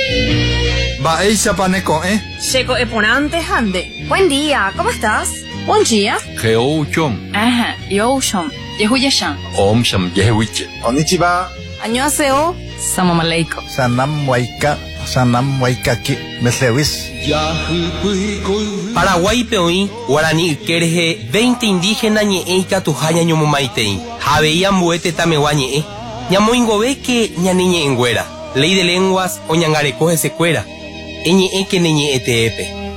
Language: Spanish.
Ba'éicha paneko, Checo eponante hande. Buen día, ¿cómo estás? Buen día. Geouchon. Ajá, yoshon. Yehuyashan. Om sham yehuiche. Konnichiwa. Annyeonghaseyo. Salam aleikum. Sanam waikaki. Meslewis. Paraguay peoí, Guarani Kerje, 20 indígenas ñe'e katuhaña ñomomaitei. Javei ambuete tamewa ñe'e. Ñamoingove que ñaniñe enguera. Ley de lenguas o ñangarecoge secuera. Eñe'e que neñe'e teepe.